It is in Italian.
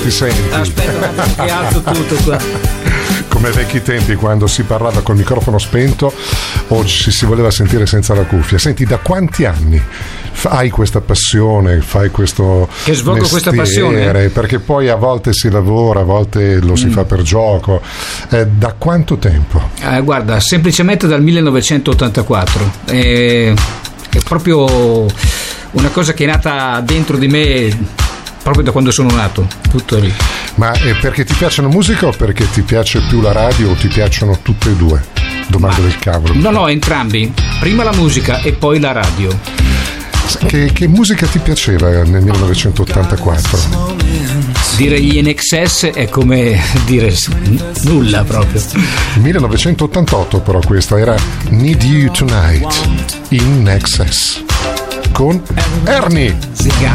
ti senti? Aspetta che alzo tutto qua. Come ai vecchi tempi quando si parlava col microfono spento, oggi si voleva sentire senza la cuffia. Senti, da quanti anni hai questa passione, fai questo che svolgo mestiere? Questa passione? Perché poi a volte si lavora, a volte lo si fa per gioco. Da quanto tempo? Guarda, semplicemente dal 1984. È proprio una cosa che è nata dentro di me proprio da quando sono nato, tutto lì. Ma è perché ti piace la musica o perché ti piace più la radio o ti piacciono tutte e due? Domanda del cavolo. No, entrambi. Prima la musica e poi la radio. Che musica ti piaceva nel 1984? Dire gli INXS è come dire nulla proprio. 1988 però questa era Need You Tonight in Excess con Ernie.